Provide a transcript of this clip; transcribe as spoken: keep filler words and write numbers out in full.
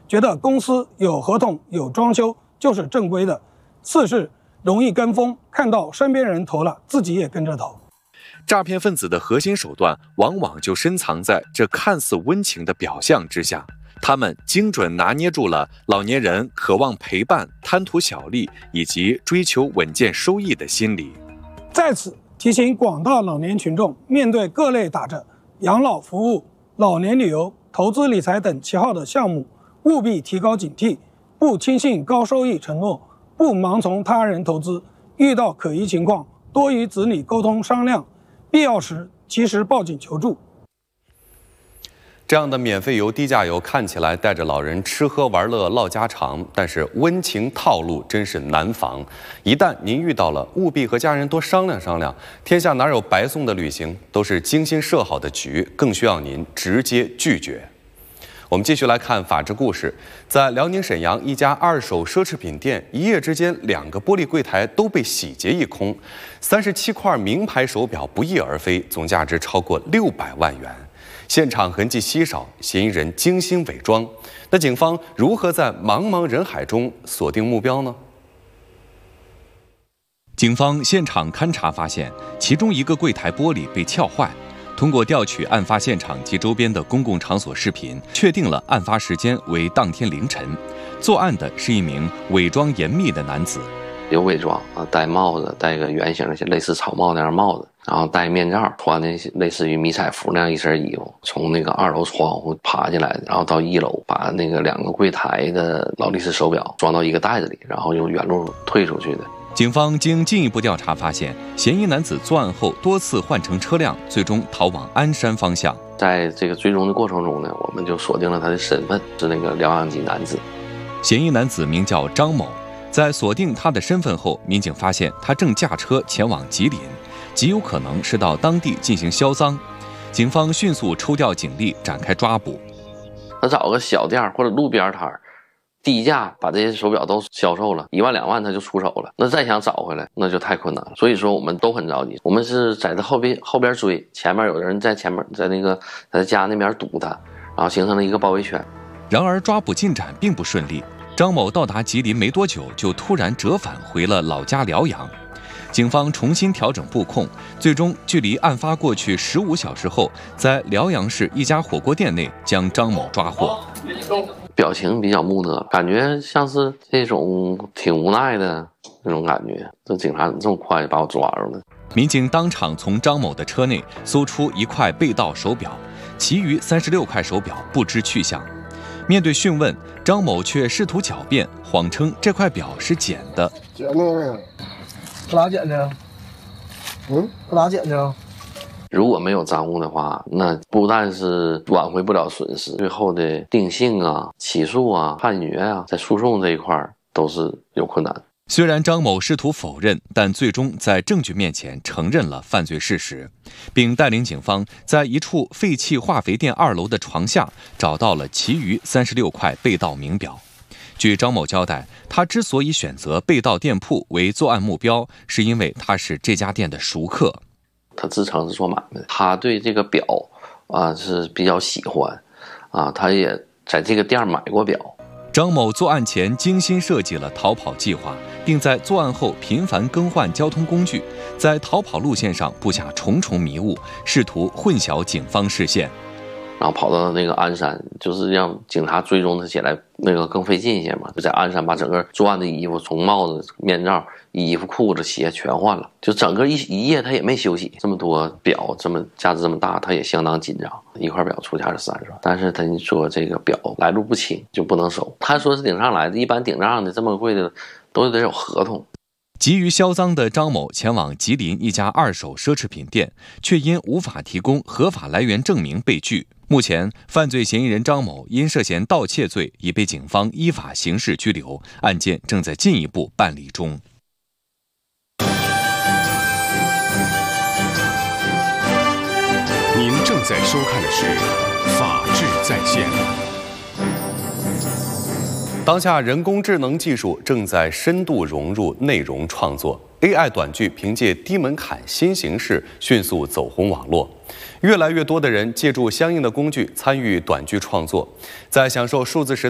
觉得公司有合同有装修就是正规的；四是容易跟风，看到身边人投了，自己也跟着投。 诈骗分子的核心手段往往就深藏在这看似温情的表象之下，他们精准拿捏住了老年人渴望陪伴、贪图小利以及追求稳健收益的心理。 在此提醒广大老年群众，面对各类打着养老服务、老年旅游、投资理财等旗号的项目，务必提高警惕，不轻信高收益承诺，不盲从他人投资，遇到可疑情况多与子女沟通商量，必要时及时报警求助。 这样的免费游、低价游看起来带着老人吃喝玩乐唠家常，但是温情套路真是难防。一旦您遇到了，务必和家人多商量商量。天下哪有白送的旅行，都是精心设好的局，更需要您直接拒绝。我们继续来看法治故事。在辽宁沈阳一家二手奢侈品店，一夜之间两个玻璃柜台都被洗劫一空，三十七块名牌手表不翼而飞，总价值超过六百万元。现场痕迹稀少，嫌疑人精心伪装。那警方如何在茫茫人海中锁定目标呢？ 警方现场勘查发现，其中一个柜台玻璃被撬坏。通过调取案发现场及周边的公共场所视频，确定了案发时间为当天凌晨。作案的是一名伪装严密的男子， 有伪装啊，戴帽子，戴个圆形的类似草帽那样帽子，然后戴面罩，穿的类似于迷彩服那样一身衣服，从那个二楼窗户爬进来，然后到一楼，把那个两个柜台的劳力士手表装到一个袋子里，然后用原路退出去的。 警方经进一步调查发现，嫌疑男子作案后多次换乘车辆，最终逃往鞍山方向。 在这个追踪的过程中呢，我们就锁定了他的身份是那个辽阳籍男子。 嫌疑男子名叫张某。在锁定他的身份后，民警发现他正驾车前往吉林，极有可能是到当地进行销赃。警方迅速抽调警力展开抓捕。 他找个小店或者路边摊，低价把这些手表都销售了，一万两万他就出手了。那再想找回来，那就太困难了。所以说我们都很着急，我们是在他后边后边追，前面有人在前面在那个在他家那边堵他，然后形成了一个包围圈。 然而抓捕进展并不顺利。张某到达吉林没多久，就突然折返回了老家辽阳。警方重新调整布控，最终距离案发过去十五小时后，在辽阳市一家火锅店内将张某抓获。 表情比较木讷，感觉像是这种挺无奈的那种感觉。这警察怎么这么快就把我抓住了？ 民警当场从张某的车内搜出一块被盗手表，其余三十六块手表不知去向。面对讯问，张某却试图狡辩，谎称这块表是捡的。 捡的呀？搁哪捡的？嗯，搁哪捡的？ 如果没有赃物的话，那不但是挽回不了损失，最后的定性啊、起诉啊、判决啊，在诉讼这一块都是有困难。 虽然张某试图否认，但最终在证据面前承认了犯罪事实，并带领警方在一处废弃化肥店二楼的床下找到了其余三十六块被盗名表。据张某交代，他之所以选择被盗店铺为作案目标，是因为他是这家店的熟客。 他自称是做买卖的，他对这个表啊是比较喜欢，啊，他也在这个店买过表。 张某作案前精心设计了逃跑计划，并在作案后频繁更换交通工具，在逃跑路线上布下重重迷雾，试图混淆警方视线。 然后跑到那个鞍山，就是让警察追踪他起来那个更费劲一些嘛。就在鞍山把整个作案的衣服，从帽子、面罩、衣服、裤子、鞋全换了，就整个一一夜他也没休息。这么多表，这么价值这么大，他也相当紧张。一块表出价是三十万，但是他说这个表来路不清，就不能收。他说是顶上来的，一般顶账的这么贵的都得有合同。 急于销赃的张某前往吉林一家二手奢侈品店，却因无法提供合法来源证明被拒。目前，犯罪嫌疑人张某因涉嫌盗窃罪已被警方依法刑事拘留，案件正在进一步办理中。 您正在收看的是《法治在线》。 当下人工智能技术正在深度融入内容创作 ，A I 短剧凭借低门槛新形式迅速走红网络。越来越多的人借助相应的工具参与短剧创作，在享受数字时代